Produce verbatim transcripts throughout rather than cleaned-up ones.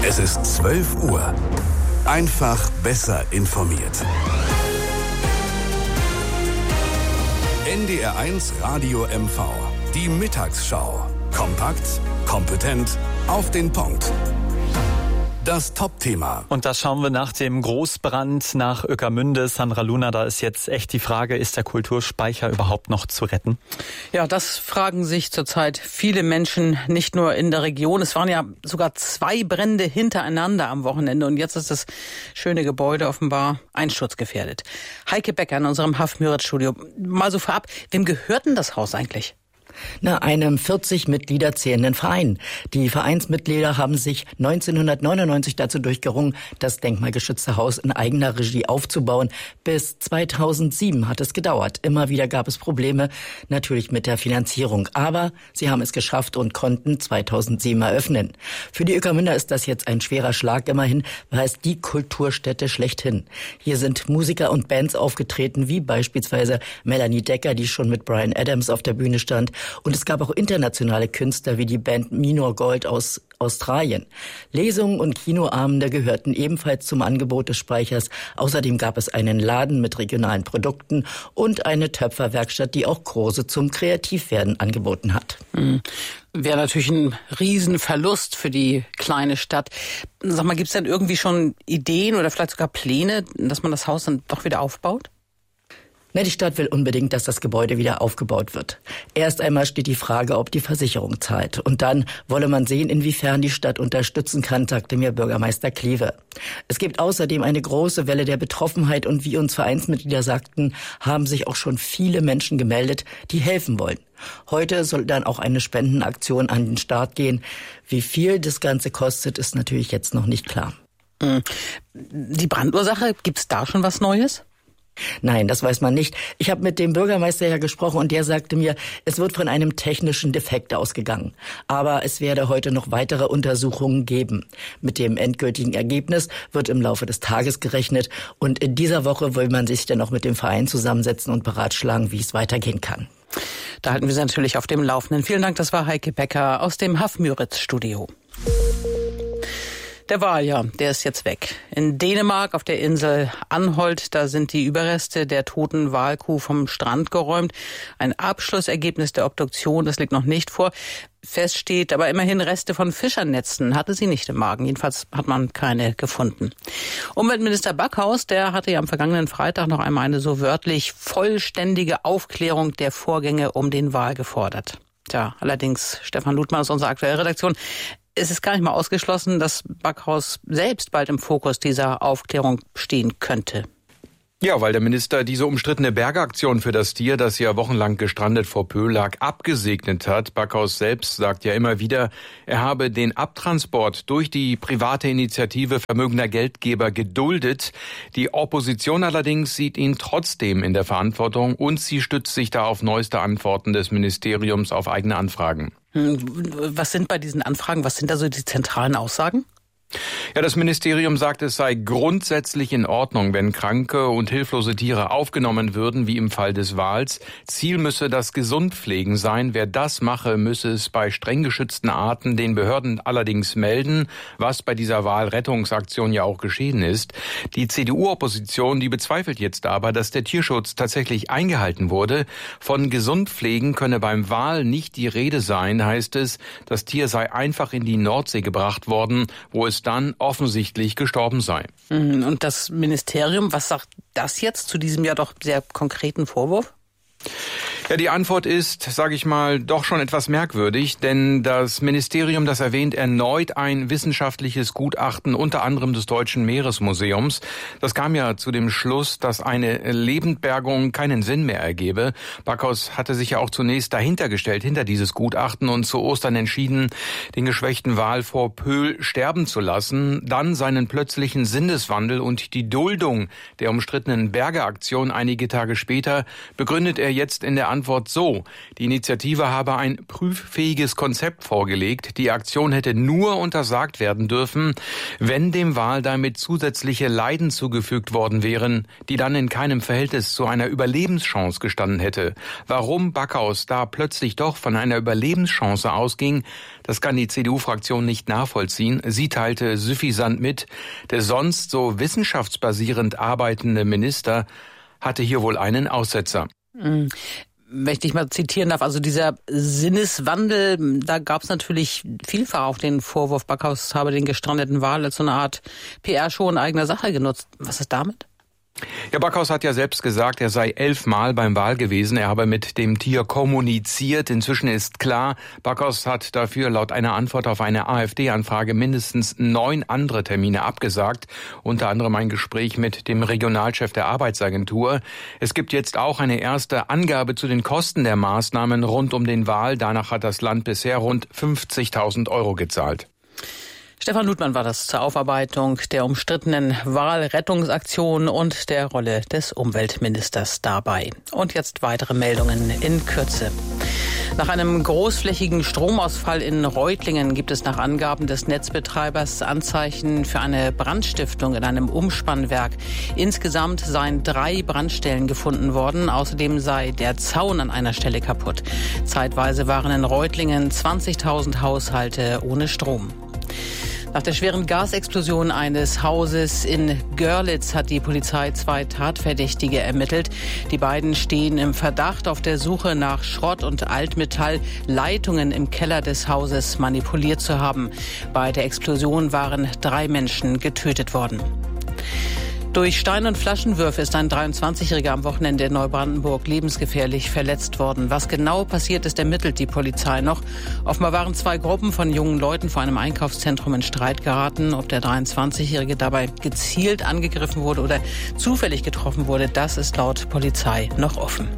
Es ist zwölf Uhr. Einfach besser informiert. N D R eins Radio M V. Die Mittagsschau. Kompakt, kompetent, auf den Punkt. Das Top-Thema. Und das schauen wir nach dem Großbrand nach Ueckermünde. Sandra Luna, da ist jetzt echt die Frage, ist der Kulturspeicher überhaupt noch zu retten? Ja, das fragen sich zurzeit viele Menschen, nicht nur in der Region. Es waren ja sogar zwei Brände hintereinander am Wochenende und jetzt ist das schöne Gebäude offenbar einsturzgefährdet. Heike Becker in unserem Haff-Müritz-Studio. Mal so vorab, wem gehört denn das Haus eigentlich? Na, einem vierzig Mitglieder zählenden Verein. Die Vereinsmitglieder haben sich neunzehnhundertneunundneunzig dazu durchgerungen, das denkmalgeschützte Haus in eigener Regie aufzubauen. Bis zweitausendsieben hat es gedauert. Immer wieder gab es Probleme, natürlich mit der Finanzierung. Aber sie haben es geschafft und konnten zweitausendsieben eröffnen. Für die Ueckermünder ist das jetzt ein schwerer Schlag. Immerhin war es die Kulturstätte schlechthin. Hier sind Musiker und Bands aufgetreten, wie beispielsweise Melanie Decker, die schon mit Bryan Adams auf der Bühne stand. Und es gab auch internationale Künstler wie die Band Minor Gold aus Australien. Lesungen und Kinoabende gehörten ebenfalls zum Angebot des Speichers. Außerdem gab es einen Laden mit regionalen Produkten und eine Töpferwerkstatt, die auch Kurse zum Kreativwerden angeboten hat. Mhm. Wäre natürlich ein Riesenverlust für die kleine Stadt. Sag mal, gibt es denn irgendwie schon Ideen oder vielleicht sogar Pläne, dass man das Haus dann doch wieder aufbaut? Na, die Stadt will unbedingt, dass das Gebäude wieder aufgebaut wird. Erst einmal steht die Frage, ob die Versicherung zahlt. Und dann wolle man sehen, inwiefern die Stadt unterstützen kann, sagte mir Bürgermeister Kleve. Es gibt außerdem eine große Welle der Betroffenheit und wie uns Vereinsmitglieder sagten, haben sich auch schon viele Menschen gemeldet, die helfen wollen. Heute soll dann auch eine Spendenaktion an den Start gehen. Wie viel das Ganze kostet, ist natürlich jetzt noch nicht klar. Die Brandursache, gibt's da schon was Neues? Nein, das weiß man nicht. Ich habe mit dem Bürgermeister ja gesprochen und der sagte mir, es wird von einem technischen Defekt ausgegangen. Aber es werde heute noch weitere Untersuchungen geben. Mit dem endgültigen Ergebnis wird im Laufe des Tages gerechnet. Und in dieser Woche will man sich dann auch mit dem Verein zusammensetzen und beratschlagen, wie es weitergehen kann. Da halten wir Sie natürlich auf dem Laufenden. Vielen Dank, das war Heike Becker aus dem Haff-Müritz-Studio. Der Wal, der ist jetzt weg. In Dänemark auf der Insel Anholt, da sind die Überreste der toten Walkuh vom Strand geräumt. Ein Abschlussergebnis der Obduktion, das liegt noch nicht vor. Fest steht aber immerhin, Reste von Fischernetzen hatte sie nicht im Magen. Jedenfalls hat man keine gefunden. Umweltminister Backhaus, der hatte ja am vergangenen Freitag noch einmal eine so wörtlich vollständige Aufklärung der Vorgänge um den Wal gefordert. Tja, allerdings, Stefan Ludmann aus unserer aktuellen Redaktion, es ist gar nicht mal ausgeschlossen, dass Backhaus selbst bald im Fokus dieser Aufklärung stehen könnte. Ja, weil der Minister diese umstrittene Bergeaktion für das Tier, das ja wochenlang gestrandet vor Pöhl lag, abgesegnet hat. Backhaus selbst sagt ja immer wieder, er habe den Abtransport durch die private Initiative vermögender Geldgeber geduldet. Die Opposition allerdings sieht ihn trotzdem in der Verantwortung und sie stützt sich da auf neueste Antworten des Ministeriums auf eigene Anfragen. Was sind bei diesen Anfragen, was sind da so die zentralen Aussagen? Ja, das Ministerium sagt, es sei grundsätzlich in Ordnung, wenn kranke und hilflose Tiere aufgenommen würden, wie im Fall des Wals. Ziel müsse das Gesundpflegen sein. Wer das mache, müsse es bei streng geschützten Arten den Behörden allerdings melden, was bei dieser Walrettungsaktion ja auch geschehen ist. Die C D U-Opposition, die bezweifelt jetzt aber, dass der Tierschutz tatsächlich eingehalten wurde. Von Gesundpflegen könne beim Wal nicht die Rede sein, heißt es. Das Tier sei einfach in die Nordsee gebracht worden, wo es dann offensichtlich gestorben sei. Und das Ministerium, was sagt das jetzt zu diesem ja doch sehr konkreten Vorwurf? Ja, die Antwort ist, sage ich mal, doch schon etwas merkwürdig, denn das Ministerium, das erwähnt erneut ein wissenschaftliches Gutachten, unter anderem des Deutschen Meeresmuseums. Das kam ja zu dem Schluss, dass eine Lebendbergung keinen Sinn mehr ergebe. Backhaus hatte sich ja auch zunächst dahinter gestellt, hinter dieses Gutachten und zu Ostern entschieden, den geschwächten Wal vor Pöhl sterben zu lassen. Dann seinen plötzlichen Sinneswandel und die Duldung der umstrittenen Bergeaktion einige Tage später begründet er jetzt in der Antwort so: Die Initiative habe ein prüffähiges Konzept vorgelegt. Die Aktion hätte nur untersagt werden dürfen, wenn dem Wal damit zusätzliche Leiden zugefügt worden wären, die dann in keinem Verhältnis zu einer Überlebenschance gestanden hätte. Warum Backhaus da plötzlich doch von einer Überlebenschance ausging, das kann die C D U-Fraktion nicht nachvollziehen. Sie teilte suffisant mit, der sonst so wissenschaftsbasierend arbeitende Minister hatte hier wohl einen Aussetzer. Mhm. Wenn ich dich mal zitieren darf, also dieser Sinneswandel, da gab es natürlich vielfach auch den Vorwurf, Backhaus habe den gestrandeten Wal als so eine Art P R-Show in eigener Sache genutzt. Was ist damit? Ja, Backhaus hat ja selbst gesagt, er sei elfmal beim Wal gewesen. Er habe mit dem Tier kommuniziert. Inzwischen ist klar, Backhaus hat dafür laut einer Antwort auf eine AfD-Anfrage mindestens neun andere Termine abgesagt. Unter anderem ein Gespräch mit dem Regionalchef der Arbeitsagentur. Es gibt jetzt auch eine erste Angabe zu den Kosten der Maßnahmen rund um den Wal. Danach hat das Land bisher rund fünfzigtausend Euro gezahlt. Stefan Ludmann war das zur Aufarbeitung der umstrittenen Walrettungsaktion und der Rolle des Umweltministers dabei. Und jetzt weitere Meldungen in Kürze. Nach einem großflächigen Stromausfall in Reutlingen gibt es nach Angaben des Netzbetreibers Anzeichen für eine Brandstiftung in einem Umspannwerk. Insgesamt seien drei Brandstellen gefunden worden. Außerdem sei der Zaun an einer Stelle kaputt. Zeitweise waren in Reutlingen zwanzigtausend Haushalte ohne Strom. Nach der schweren Gasexplosion eines Hauses in Görlitz hat die Polizei zwei Tatverdächtige ermittelt. Die beiden stehen im Verdacht, auf der Suche nach Schrott und Altmetall Leitungen im Keller des Hauses manipuliert zu haben. Bei der Explosion waren drei Menschen getötet worden. Durch Stein- und Flaschenwürfe ist ein dreiundzwanzigjähriger am Wochenende in Neubrandenburg lebensgefährlich verletzt worden. Was genau passiert ist, ermittelt die Polizei noch. Offenbar waren zwei Gruppen von jungen Leuten vor einem Einkaufszentrum in Streit geraten. Ob der dreiundzwanzigjährige dabei gezielt angegriffen wurde oder zufällig getroffen wurde, das ist laut Polizei noch offen.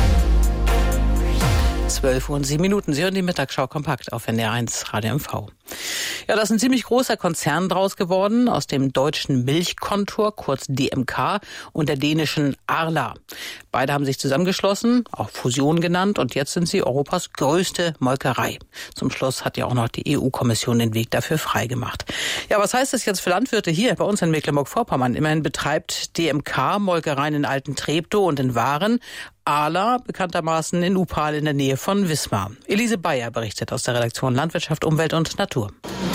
zwölf Uhr und sieben Minuten. Sie hören die Mittagsschau kompakt auf N D R eins Radio M V. Ja, das ist ein ziemlich großer Konzern draus geworden, aus dem deutschen Milchkontor, kurz D M K, und der dänischen Arla. Beide haben sich zusammengeschlossen, auch Fusion genannt, und jetzt sind sie Europas größte Molkerei. Zum Schluss hat ja auch noch die E U-Kommission den Weg dafür freigemacht. Ja, was heißt das jetzt für Landwirte hier bei uns in Mecklenburg-Vorpommern? Immerhin betreibt D M K Molkereien in Alten-Treptow und in Waren. Arla bekanntermaßen in Upal in der Nähe von Wismar. Elise Bayer berichtet aus der Redaktion Landwirtschaft, Umwelt und Natur.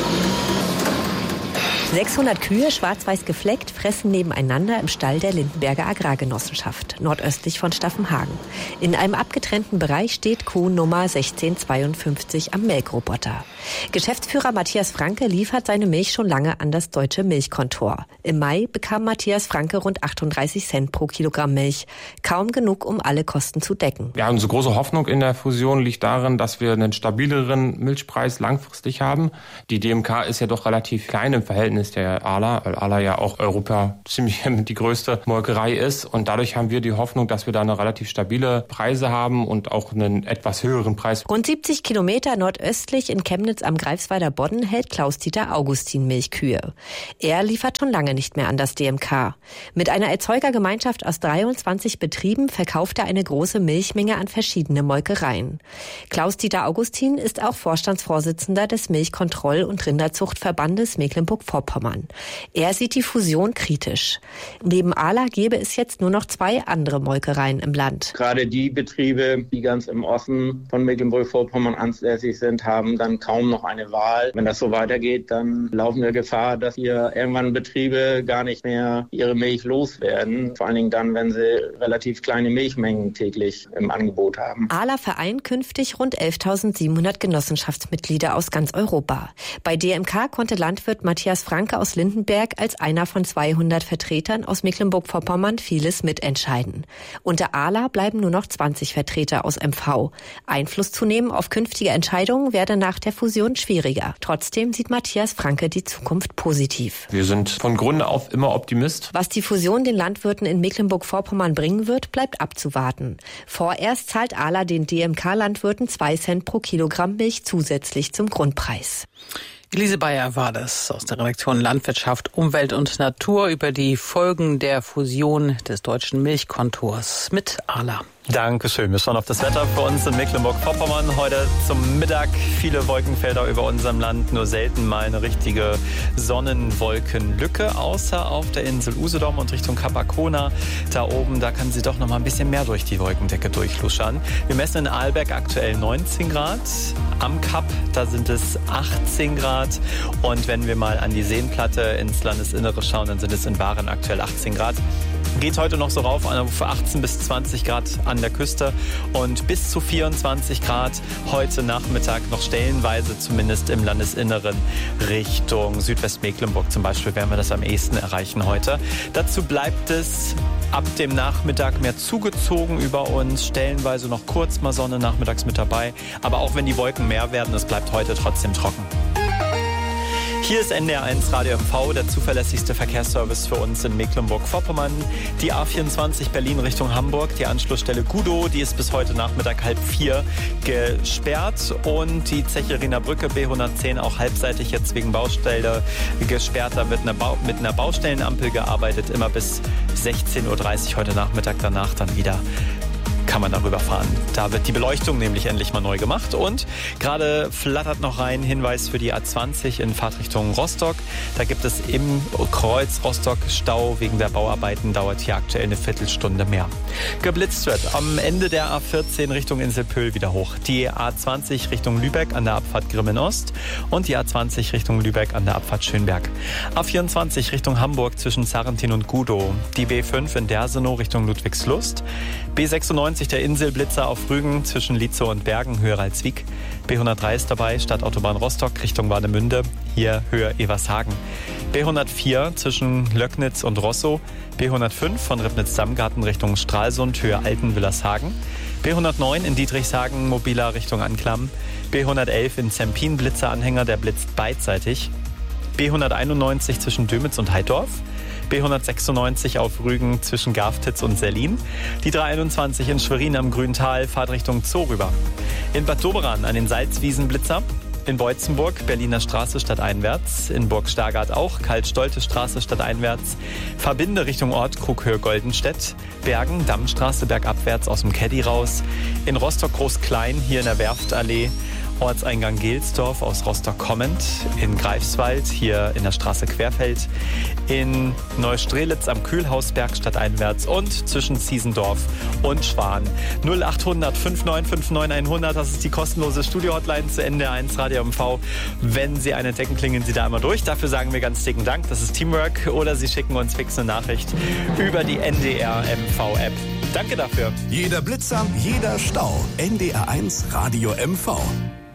sechshundert Kühe, schwarz-weiß gefleckt, fressen nebeneinander im Stall der Lindenberger Agrargenossenschaft, nordöstlich von Staffenhagen. In einem abgetrennten Bereich steht Kuh Nummer sechzehn zweiundfünfzig am Melkroboter. Geschäftsführer Matthias Franke liefert seine Milch schon lange an das deutsche Milchkontor. Im Mai bekam Matthias Franke rund achtunddreißig Cent pro Kilogramm Milch. Kaum genug, um alle Kosten zu decken. Ja, unsere große Hoffnung in der Fusion liegt darin, dass wir einen stabileren Milchpreis langfristig haben. Die D M K ist ja doch relativ klein im Verhältnis der Arla, weil Arla ja auch Europa ziemlich die größte Molkerei ist. Und dadurch haben wir die Hoffnung, dass wir da eine relativ stabile Preise haben und auch einen etwas höheren Preis. Rund siebzig Kilometer nordöstlich in Chemnitz am Greifswalder Bodden hält Klaus-Dieter Augustin Milchkühe. Er liefert schon lange nicht mehr an das D M K. Mit einer Erzeugergemeinschaft aus dreiundzwanzig Betrieben verkauft er eine große Milchmenge an verschiedene Molkereien. Klaus-Dieter Augustin ist auch Vorstandsvorsitzender des Milchkontroll- und Rinderzuchtverbandes Mecklenburg-Vorpommern. Er sieht die Fusion kritisch. Neben Arla gäbe es jetzt nur noch zwei andere Molkereien im Land. Gerade die Betriebe, die ganz im Osten von Mecklenburg-Vorpommern ansässig sind, haben dann kaum noch eine Wahl. Wenn das so weitergeht, dann laufen wir Gefahr, dass hier irgendwann Betriebe gar nicht mehr ihre Milch loswerden. Vor allen Dingen dann, wenn sie relativ kleine Milchmengen täglich im Angebot haben. Arla vereint künftig rund elftausendsiebenhundert Genossenschaftsmitglieder aus ganz Europa. Bei D M K konnte Landwirt Matthias Franke aus Lindenberg als einer von zweihundert Vertretern aus Mecklenburg-Vorpommern vieles mitentscheiden. Unter Arla bleiben nur noch zwanzig Vertreter aus M V. Einfluss zu nehmen auf künftige Entscheidungen werde nach der Fusion schwieriger. Trotzdem sieht Matthias Franke die Zukunft positiv. Wir sind von Grunde auf immer Optimist. Was die Fusion den Landwirten in Mecklenburg-Vorpommern bringen wird, bleibt abzuwarten. Vorerst zahlt Arla den D M K-Landwirten zwei Cent pro Kilogramm Milch zusätzlich zum Grundpreis. Elise Bayer war das aus der Redaktion Landwirtschaft, Umwelt und Natur über die Folgen der Fusion des deutschen Milchkontors mit Arla. Dankeschön. Wir schauen auf das Wetter für uns in Mecklenburg-Vorpommern. Heute zum Mittag viele Wolkenfelder über unserem Land, nur selten mal eine richtige Sonnenwolkenlücke, außer auf der Insel Usedom und Richtung Kap Arkona. Da oben, da kann sie doch noch mal ein bisschen mehr durch die Wolkendecke durchluschern. Wir messen in Arlberg aktuell neunzehn Grad. Am Kap, da sind es achtzehn Grad. Und wenn wir mal an die Seenplatte ins Landesinnere schauen, dann sind es in Waren aktuell achtzehn Grad. Geht heute noch so rauf auf achtzehn bis zwanzig Grad an der Küste und bis zu vierundzwanzig Grad heute Nachmittag noch stellenweise, zumindest im Landesinneren Richtung Südwestmecklenburg zum Beispiel, werden wir das am ehesten erreichen heute. Dazu bleibt es ab dem Nachmittag mehr zugezogen über uns, stellenweise noch kurz mal Sonne nachmittags mit dabei, aber auch wenn die Wolken mehr werden, es bleibt heute trotzdem trocken. Hier ist N D R eins Radio M V, der zuverlässigste Verkehrsservice für uns in Mecklenburg-Vorpommern. Die A vierundzwanzig Berlin Richtung Hamburg, die Anschlussstelle Gudow, die ist bis heute Nachmittag halb vier gesperrt. Und die Zechelriner Brücke B hundertzehn auch halbseitig jetzt wegen Baustelle gesperrt. Da wird eine Bau- mit einer Baustellenampel gearbeitet, immer bis sechzehn Uhr dreißig heute Nachmittag, danach dann wieder kann man darüber fahren. Da wird die Beleuchtung nämlich endlich mal neu gemacht und gerade flattert noch rein Hinweis für die A zwanzig in Fahrtrichtung Rostock. Da gibt es im Kreuz Rostock Stau wegen der Bauarbeiten, dauert hier aktuell eine Viertelstunde mehr. Geblitzt wird am Ende der A vierzehn Richtung Inselpöhl wieder hoch. Die A zwanzig Richtung Lübeck an der Abfahrt Grimmen Ost und die A zwanzig Richtung Lübeck an der Abfahrt Schönberg. A vierundzwanzig Richtung Hamburg zwischen Sarrentin und Gudow. Die B fünf in Dersenow Richtung Ludwigslust. B sechsundneunzig der Inselblitzer auf Rügen zwischen Lietzow und Bergen, höher als Wieg. B hundertdrei ist dabei, Stadtautobahn Rostock Richtung Warnemünde, hier Höhe Evershagen. B hundertvier zwischen Löcknitz und Rosso. B hundertfünf von Ribnitz-Dammgarten Richtung Stralsund, Höhe Altenwillershagen. B hundertneun in Dietrichshagen, mobiler Richtung Anklam. B hundertelf in Zempin, Blitzeranhänger, der blitzt beidseitig. B hunderteinundneunzig zwischen Dömitz und Heidorf. B hundertsechsundneunzig auf Rügen zwischen Garftitz und Sellin. Die dreihunderteinundzwanzig in Schwerin am Grüntal, Fahrt Richtung Zoo rüber. In Bad Doberan an den Salzwiesenblitzer. In Beutzenburg, Berliner Straße stadteinwärts. In Burg Stargard auch, Karl-Stolte Straße stadteinwärts. Verbinde Richtung Ort Krughöhe Goldenstedt. Bergen, Dammstraße bergabwärts aus dem Caddy raus. In Rostock Groß-Klein, hier in der Werftallee. Ortseingang Gelsdorf aus Rostock kommend, in Greifswald, hier in der Straße Querfeld, in Neustrelitz am Kühlhausberg stadteinwärts und zwischen Ziesendorf und Schwan. null achthundert fünf neun fünf neun hundert, das ist die kostenlose Studio-Hotline zu N D R eins Radio M V. Wenn Sie eine entdecken, klingeln Sie da einmal durch. Dafür sagen wir ganz dicken Dank, das ist Teamwork. Oder Sie schicken uns fix eine Nachricht über die N D R M V-App. Danke dafür. Jeder Blitzer, jeder Stau. N D R eins Radio M V.